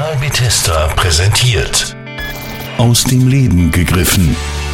Kanal Bethesda präsentiert. Aus dem Leben gegriffen.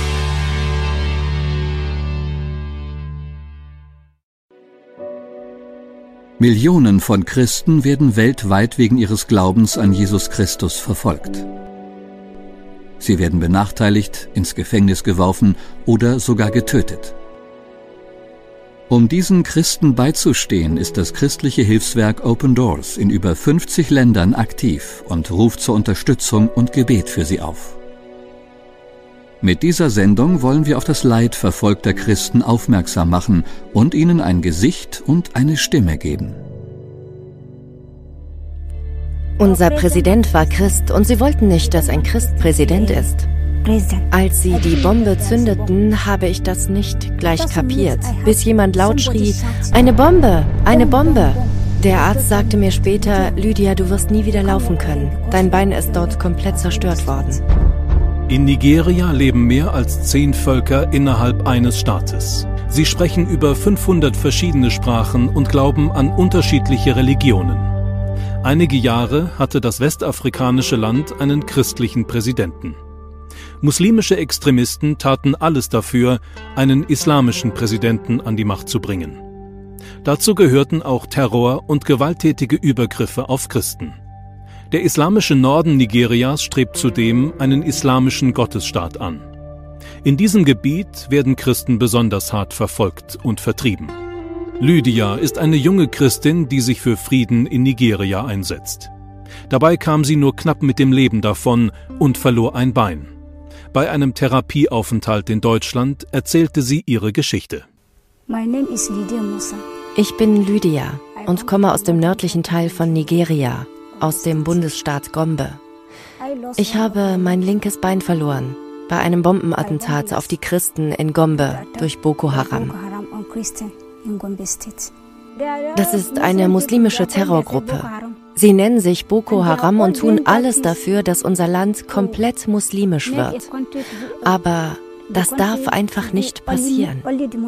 Millionen von Christen werden weltweit wegen ihres Glaubens an Jesus Christus verfolgt. Sie werden benachteiligt, ins Gefängnis geworfen oder sogar getötet. Um diesen Christen beizustehen, ist das christliche Hilfswerk Open Doors in über 50 Ländern aktiv und ruft zur Unterstützung und Gebet für sie auf. Mit dieser Sendung wollen wir auf das Leid verfolgter Christen aufmerksam machen und ihnen ein Gesicht und eine Stimme geben. Unser Präsident war Christ und sie wollten nicht, dass ein Christ Präsident ist. Als sie die Bombe zündeten, habe ich das nicht gleich kapiert, bis jemand laut schrie, »Eine Bombe! Eine Bombe!« Der Arzt sagte mir später, »Lydia, du wirst nie wieder laufen können. Dein Bein ist dort komplett zerstört worden.« In Nigeria leben mehr als 10 Völker innerhalb eines Staates. Sie sprechen über 500 verschiedene Sprachen und glauben an unterschiedliche Religionen. Einige Jahre hatte das westafrikanische Land einen christlichen Präsidenten. Muslimische Extremisten taten alles dafür, einen islamischen Präsidenten an die Macht zu bringen. Dazu gehörten auch Terror und gewalttätige Übergriffe auf Christen. Der islamische Norden Nigerias strebt zudem einen islamischen Gottesstaat an. In diesem Gebiet werden Christen besonders hart verfolgt und vertrieben. Lydia ist eine junge Christin, die sich für Frieden in Nigeria einsetzt. Dabei kam sie nur knapp mit dem Leben davon und verlor ein Bein. Bei einem Therapieaufenthalt in Deutschland erzählte sie ihre Geschichte. Ich bin Lydia und komme aus dem nördlichen Teil von Nigeria, aus dem Bundesstaat Gombe. Ich habe mein linkes Bein verloren bei einem Bombenattentat auf die Christen in Gombe durch Boko Haram. Das ist eine muslimische Terrorgruppe. Sie nennen sich Boko Haram und tun alles dafür, dass unser Land komplett muslimisch wird. Aber das darf einfach nicht passieren.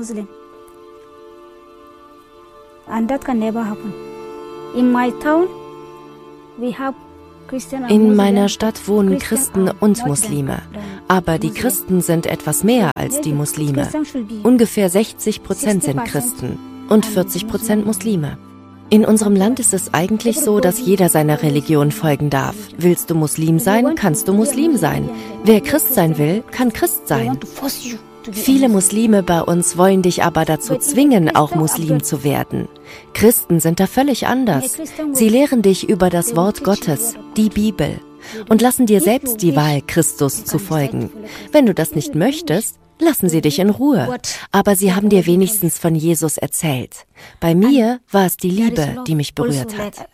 In meiner Stadt wohnen Christen und Muslime. Aber die Christen sind etwas mehr als die Muslime. Ungefähr 60% sind Christen und 40% Muslime. In unserem Land ist es eigentlich so, dass jeder seiner Religion folgen darf. Willst du Muslim sein, kannst du Muslim sein. Wer Christ sein will, kann Christ sein. Viele Muslime bei uns wollen dich aber dazu zwingen, auch Muslim zu werden. Christen sind da völlig anders. Sie lehren dich über das Wort Gottes, die Bibel, und lassen dir selbst die Wahl, Christus zu folgen. Wenn du das nicht möchtest, lassen sie dich in Ruhe. Aber sie haben dir wenigstens von Jesus erzählt. Bei mir war es die Liebe, die mich berührt hat.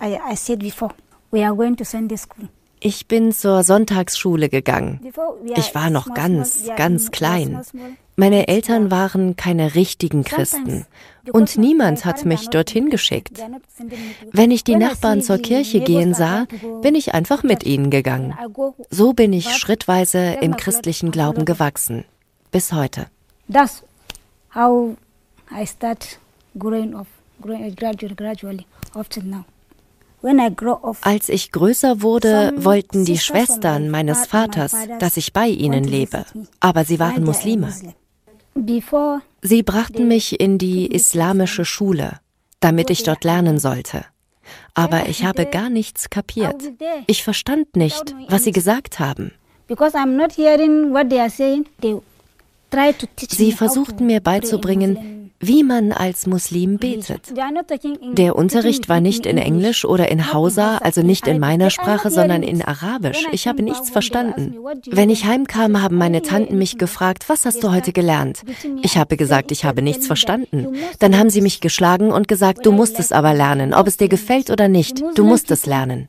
Ich bin zur Sonntagsschule gegangen. Ich war noch ganz klein. Meine Eltern waren keine richtigen Christen und niemand hat mich dorthin geschickt. Wenn ich die Nachbarn zur Kirche gehen sah, bin ich einfach mit ihnen gegangen. So bin ich schrittweise im christlichen Glauben gewachsen. Bis heute. That's how I start growing up, gradually, up till now. When I grow up, als ich größer wurde, wollten die Schwestern meines Vaters, dass ich bei ihnen lebe. Aber sie waren Muslime. Sie brachten mich in die islamische Schule, damit ich dort lernen sollte. Aber ich habe gar nichts kapiert. Ich verstand nicht, was sie gesagt haben. Because I'm not hearing what they are saying. Sie versuchten mir beizubringen, wie man als Muslim betet. Der Unterricht war nicht in Englisch oder in Hausa, also nicht in meiner Sprache, sondern in Arabisch. Ich habe nichts verstanden. Wenn ich heimkam, haben meine Tanten mich gefragt, was hast du heute gelernt? Ich habe gesagt, ich habe nichts verstanden. Dann haben sie mich geschlagen und gesagt, du musst es aber lernen, ob es dir gefällt oder nicht, du musst es lernen.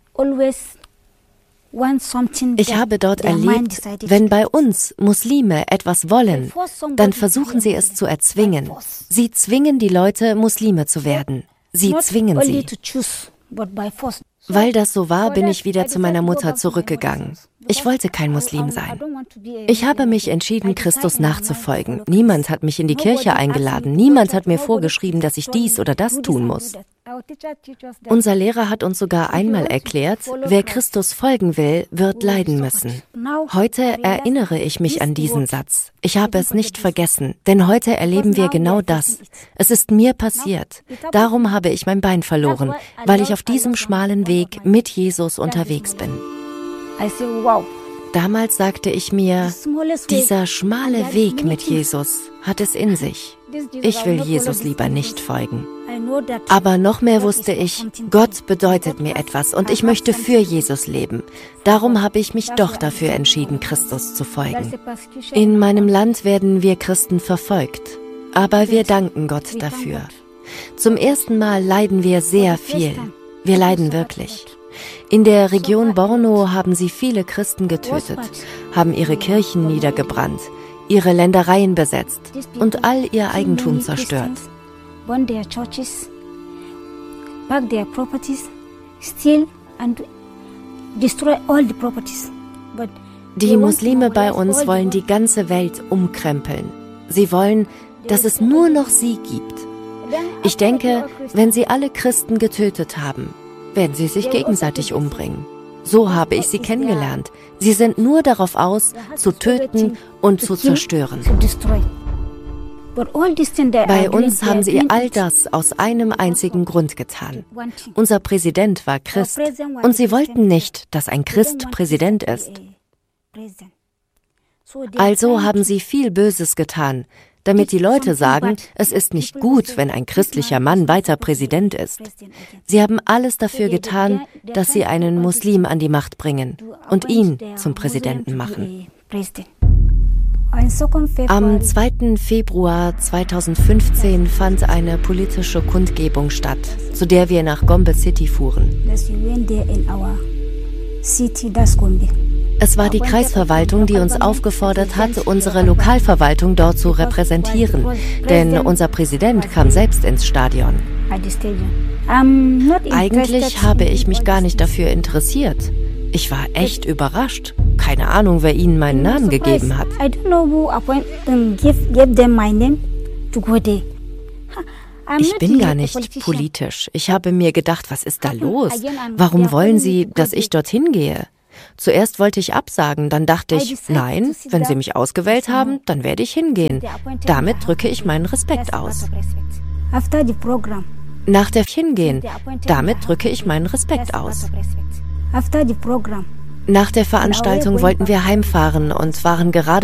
Ich habe dort erlebt, wenn bei uns Muslime etwas wollen, dann versuchen sie es zu erzwingen. Sie zwingen die Leute, Muslime zu werden. Sie zwingen sie. Weil das so war, bin ich wieder zu meiner Mutter zurückgegangen. Ich wollte kein Muslim sein. Ich habe mich entschieden, Christus nachzufolgen. Niemand hat mich in die Kirche eingeladen. Niemand hat mir vorgeschrieben, dass ich dies oder das tun muss. Unser Lehrer hat uns sogar einmal erklärt, wer Christus folgen will, wird leiden müssen. Heute erinnere ich mich an diesen Satz. Ich habe es nicht vergessen, denn heute erleben wir genau das. Es ist mir passiert. Darum habe ich mein Bein verloren, weil ich auf diesem schmalen Weg mit Jesus unterwegs bin. Damals sagte ich mir, dieser schmale Weg mit Jesus hat es in sich. Ich will Jesus lieber nicht folgen. Aber noch mehr wusste ich, Gott bedeutet mir etwas und ich möchte für Jesus leben. Darum habe ich mich doch dafür entschieden, Christus zu folgen. In meinem Land werden wir Christen verfolgt, aber wir danken Gott dafür. Zum ersten Mal leiden wir sehr viel. Wir leiden wirklich. In der Region Borno haben sie viele Christen getötet, haben ihre Kirchen niedergebrannt, ihre Ländereien besetzt und all ihr Eigentum zerstört. Die Muslime bei uns wollen die ganze Welt umkrempeln. Sie wollen, dass es nur noch sie gibt. Ich denke, wenn sie alle Christen getötet haben, werden sie sich gegenseitig umbringen. So habe ich sie kennengelernt. Sie sind nur darauf aus, zu töten und zu zerstören. Bei uns haben sie all das aus einem einzigen Grund getan. Unser Präsident war Christ und sie wollten nicht, dass ein Christ Präsident ist. Also haben sie viel Böses getan, damit die Leute sagen, es ist nicht gut, wenn ein christlicher Mann weiter Präsident ist. Sie haben alles dafür getan, dass sie einen Muslim an die Macht bringen und ihn zum Präsidenten machen. Am 2. Februar 2015 fand eine politische Kundgebung statt, zu der wir nach Gombe City fuhren. Es war die Kreisverwaltung, die uns aufgefordert hat, unsere Lokalverwaltung dort zu repräsentieren, denn unser Präsident kam selbst ins Stadion. Eigentlich habe ich mich gar nicht dafür interessiert. Ich war echt überrascht. Keine Ahnung, wer ihnen meinen Namen gegeben hat. Ich bin gar nicht politisch. Ich habe mir gedacht, was ist da los? Warum wollen Sie, dass ich dorthin gehe? Zuerst wollte ich absagen, dann dachte ich, nein, wenn Sie mich ausgewählt haben, dann werde ich hingehen. Damit drücke ich meinen Respekt aus. Nach der Hingehen, damit drücke ich meinen Respekt aus. Nach der Veranstaltung wollten wir heimfahren und waren gerade